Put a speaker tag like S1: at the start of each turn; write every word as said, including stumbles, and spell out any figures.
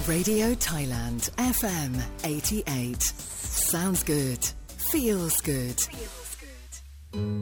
S1: Radio Thailand, F M eighty-eight. Sounds good. Feels good.